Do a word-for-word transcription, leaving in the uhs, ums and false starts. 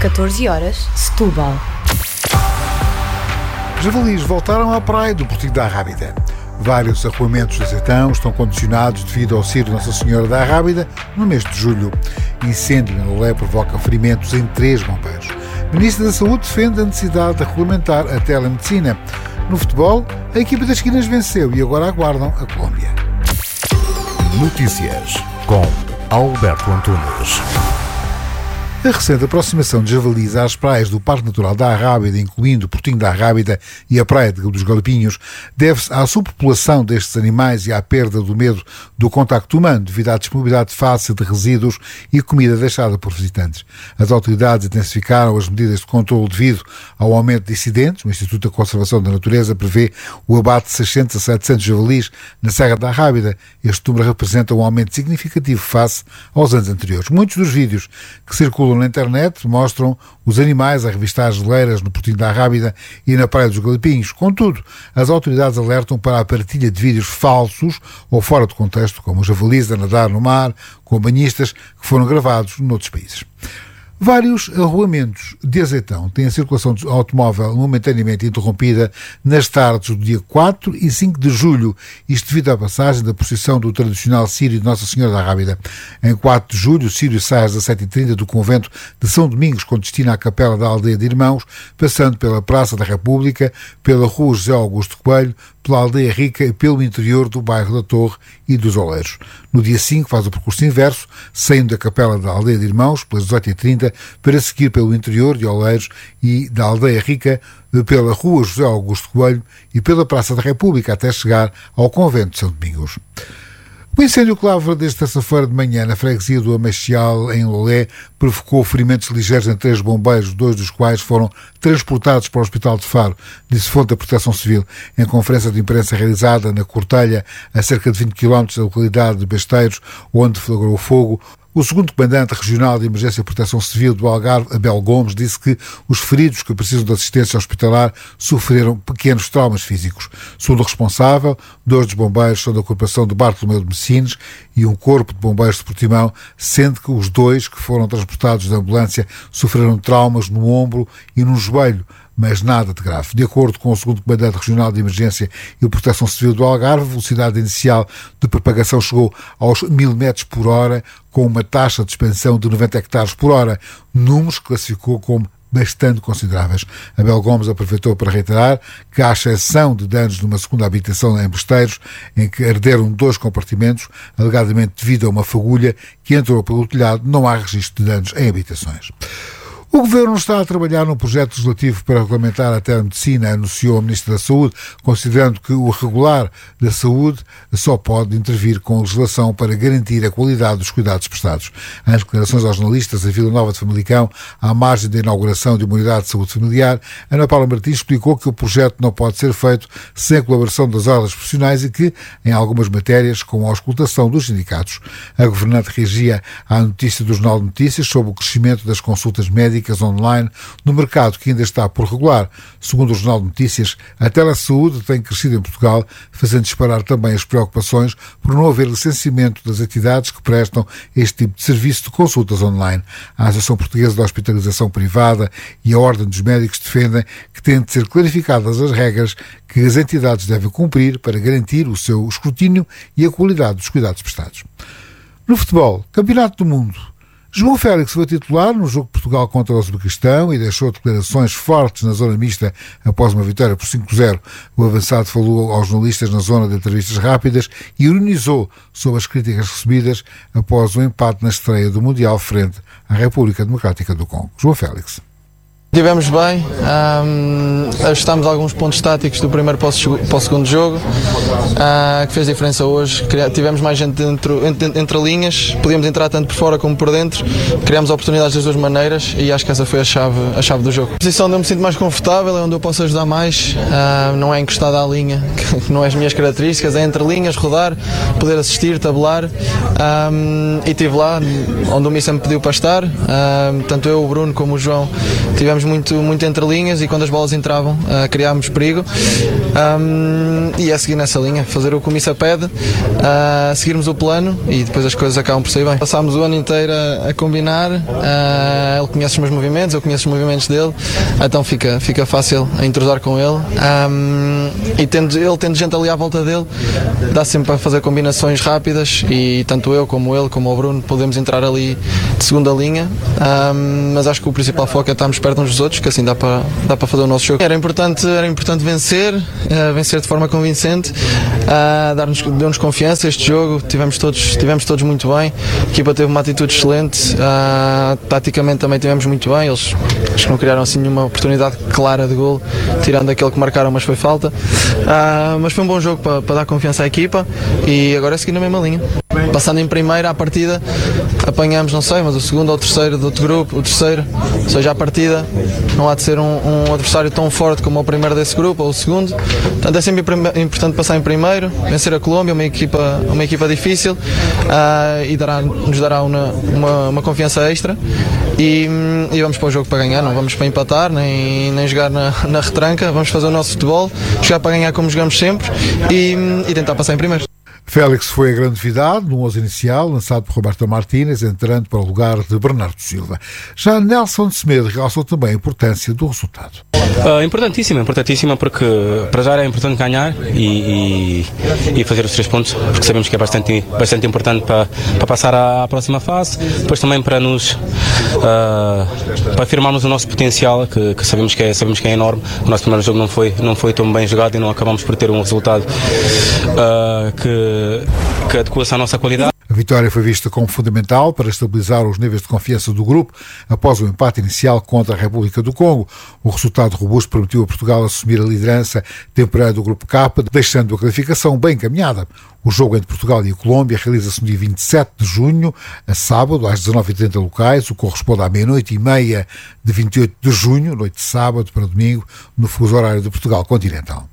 catorze horas, Setúbal. Javalis voltaram à praia do Portinho da Arrábida. Vários arruamentos de azeitão estão condicionados devido ao Círio Nossa Senhora da Arrábida no mês de julho. Incêndio em Lolé provoca ferimentos em três bombeiros. O Ministro da Saúde defende a necessidade de regulamentar a telemedicina. No futebol, a equipa das esquinas venceu e agora aguardam a Colômbia. Notícias com Alberto Antunes. A recente aproximação de javalis às praias do Parque Natural da Arrábida, incluindo o Portinho da Arrábida e a Praia dos Galopinhos, deve-se à superpopulação destes animais e à perda do medo do contacto humano devido à disponibilidade fácil de resíduos e comida deixada por visitantes. As autoridades intensificaram as medidas de controle devido ao aumento de incidentes. O Instituto da Conservação da Natureza prevê o abate de seiscentos a setecentos javalis na Serra da Arrábida. Este número representa um aumento significativo face aos anos anteriores. Muitos dos vídeos que circulam na internet mostram os animais a revistar as geleiras no Portinho da Arrábida e na Praia dos Galopinhos. Contudo, as autoridades alertam para a partilha de vídeos falsos ou fora de contexto, como os javalis a nadar no mar, com banhistas, que foram gravados noutros países. Vários arruamentos de azeitão têm a circulação de automóvel momentaneamente interrompida nas tardes do dia quatro e cinco de julho, isto devido à passagem da procissão do tradicional Círio de Nossa Senhora da Arrábida. Em quatro de julho, o Círio sai às dezassete e trinta do convento de São Domingos, com destino à capela da Aldeia de Irmãos, passando pela Praça da República, pela Rua José Augusto Coelho, pela Aldeia Rica e pelo interior do bairro da Torre e dos Oleiros. No dia cinco faz o percurso inverso, saindo da capela da Aldeia de Irmãos, pelas dezoito e trinta, para seguir pelo interior de Oleiros e da Aldeia Rica, pela Rua José Augusto Coelho e pela Praça da República, até chegar ao convento de São Domingos. O incêndio que lavra desde terça-feira de manhã na freguesia do Amachial, em Lolé, provocou ferimentos ligeiros em três bombeiros, dois dos quais foram transportados para o Hospital de Faro, disse fonte da Proteção Civil. Em conferência de imprensa realizada na Cortelha, a cerca de vinte quilómetros da localidade de Besteiros, onde flagrou o fogo, o segundo comandante regional de Emergência e Proteção Civil do Algarve, Abel Gomes, disse que os feridos que precisam de assistência hospitalar sofreram pequenos traumas físicos. Segundo o responsável, dois dos bombeiros são da ocupação de Bartolomeu de Messines e um corpo de bombeiros de Portimão, sendo que os dois que foram transportados da ambulância sofreram traumas no ombro e no joelho, mas nada de grave. De acordo com o segundo comandante regional de Emergência e Proteção Civil do Algarve, a velocidade inicial de propagação chegou aos mil metros por hora, com uma taxa de expansão de noventa hectares por hora, números que classificou como bastante consideráveis. Abel Gomes aproveitou para reiterar que, à exceção de danos numa segunda habitação em Besteiros, em que arderam dois compartimentos, alegadamente devido a uma fagulha que entrou pelo telhado, não há registro de danos em habitações. O Governo está a trabalhar num projeto legislativo para regulamentar a telemedicina, anunciou a Ministra da Saúde, considerando que o regular da saúde só pode intervir com legislação para garantir a qualidade dos cuidados prestados. Em declarações aos jornalistas, a Vila Nova de Famalicão, à margem da inauguração de uma unidade de saúde familiar, Ana Paula Martins explicou que o projeto não pode ser feito sem a colaboração das ordens profissionais e que, em algumas matérias, com a auscultação dos sindicatos. A governante reagia à notícia do Jornal de Notícias sobre o crescimento das consultas médicas online no mercado que ainda está por regular. Segundo o Jornal de Notícias, a telesaúde tem crescido em Portugal, fazendo disparar também as preocupações por não haver licenciamento das entidades que prestam este tipo de serviço de consultas online. A Associação Portuguesa de Hospitalização Privada e a Ordem dos Médicos defendem que têm de ser clarificadas as regras que as entidades devem cumprir para garantir o seu escrutínio e a qualidade dos cuidados prestados. No futebol, Campeonato do Mundo. João Félix foi titular no jogo de Portugal contra o Uzbequistão e deixou declarações fortes na zona mista após uma vitória por cinco a zero. O avançado falou aos jornalistas na zona de entrevistas rápidas e ironizou sobre as críticas recebidas após o empate na estreia do Mundial frente à República Democrática do Congo. João Félix. Estivemos bem, um, ajustámos alguns pontos táticos do primeiro para o, para o segundo jogo, uh, que fez diferença hoje. Tivemos mais gente dentro, entre, entre linhas, podíamos entrar tanto por fora como por dentro, criámos oportunidades das duas maneiras e acho que essa foi a chave, a chave do jogo. A posição onde eu me sinto mais confortável é onde eu posso ajudar mais, uh, não é encostada à linha, que não é as minhas características, é entre linhas, rodar, poder assistir, tabelar, um, e estive lá onde o Missa me pediu para estar, uh, tanto eu, o Bruno como o João tivemos Tivemos muito, muito entre linhas e quando as bolas entravam uh, criámos perigo. Um, e é seguir nessa linha, fazer o que o Missa pede, uh, seguirmos o plano e depois as coisas acabam por sair bem. Passámos o ano inteiro a, a combinar, uh, ele conhece os meus movimentos, eu conheço os movimentos dele, então fica, fica fácil a entrosar com ele. Um, e tendo, ele tendo gente ali à volta dele, dá sempre para fazer combinações rápidas e tanto eu como ele, como o Bruno, podemos entrar ali de segunda linha, um, mas acho que o principal foco é estarmos perto uns dos outros, que assim dá para, dá para fazer o nosso jogo. Era importante, era importante vencer, uh, vencer de forma convincente, uh, dar-nos, deu-nos confiança este jogo, tivemos todos, tivemos todos muito bem, a equipa teve uma atitude excelente, uh, taticamente também tivemos muito bem, eles acho que não criaram assim nenhuma oportunidade clara de golo, tirando aquele que marcaram, mas foi falta, uh, mas foi um bom jogo para, para dar confiança à equipa e agora é seguir na mesma linha. Passando em primeira à partida, apanhamos, não sei, mas o segundo ou o terceiro do outro grupo, o terceiro, ou seja, à partida não há de ser um, um adversário tão forte como o primeiro desse grupo ou o segundo, portanto é sempre importante passar em primeiro, vencer a Colômbia, uma equipa, uma equipa difícil, uh, e dará, nos dará uma, uma, uma confiança extra e, e vamos para o jogo para ganhar, não vamos para empatar nem, nem jogar na, na retranca, vamos fazer o nosso futebol, jogar para ganhar como jogamos sempre e, e tentar passar em primeiro. Félix foi a grande novidade no onze inicial, lançado por Roberto Martínez, entrando para o lugar de Bernardo Silva. Já Nelson Semedo realçou também a importância do resultado. Uh, importantíssima, importantíssima porque para já é importante ganhar e, e, e fazer os três pontos, porque sabemos que é bastante, bastante importante para, para passar à, à próxima fase, depois também para nos uh, para afirmarmos o nosso potencial, que, que, sabemos, que é, sabemos que é enorme. O nosso primeiro jogo não foi, não foi tão bem jogado e não acabamos por ter um resultado uh, que, que adequa-se à nossa qualidade. A vitória foi vista como fundamental para estabilizar os níveis de confiança do grupo após o empate inicial contra a República do Congo. O resultado robusto permitiu a Portugal assumir a liderança temporária do Grupo K, deixando a qualificação bem encaminhada. O jogo entre Portugal e a Colômbia realiza-se no dia vinte e sete de junho, a sábado, às dezanove e trinta locais, o que corresponde à meia-noite e meia de vinte e oito de junho, noite de sábado para domingo, no fuso horário de Portugal continental.